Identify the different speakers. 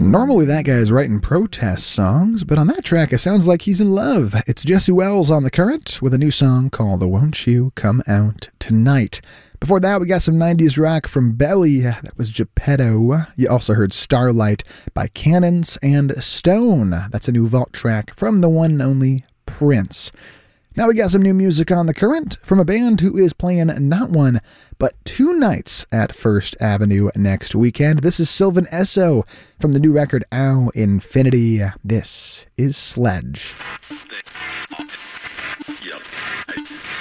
Speaker 1: Normally that guy's writing protest songs, but on that track it sounds like he's in love. It's Jesse Wells on The Current with a new song called Won't You Come Out Tonight. Before that, we got some 90s rock from Belly. That was Geppetto. You also heard Starlight by Cannons and Stone. That's a new vault track from the one and only Prince. Now we got some new music on The Current from a band who is playing not one, but 2 nights at First Avenue next weekend. This is Sylvan Esso from the new record Ow Infinity. This is Sledge.